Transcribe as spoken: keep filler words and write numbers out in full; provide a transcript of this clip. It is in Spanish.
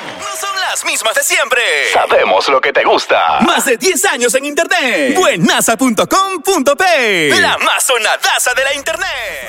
No son las mismas de siempre. Sabemos lo que te gusta. Más de diez años en internet. Buenaza punto com punto pe. La más sonadaza de la internet.